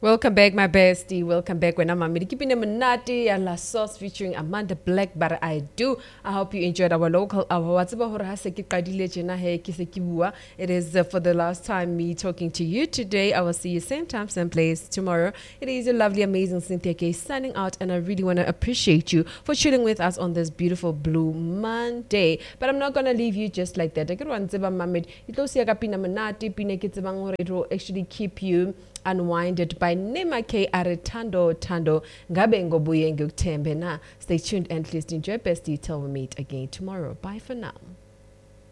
Welcome back, my bestie. Welcome back when I'm keeping them nutty and La Sauce featuring Amanda Black, but I do. I hope you enjoyed our local hour. It is for the last time me talking to you today. I will see you same time, same place tomorrow. It is your lovely, amazing Cynthia K signing out, and I really want to appreciate you for chilling with us on this beautiful Blue Monday. But I'm not gonna leave you just like that. It will actually keep you unwinded by Nema K Aretando Tando Ngabe ngobuye ngikuthembe na. Stay tuned and please enjoy bestie till we meet again tomorrow. Bye for now.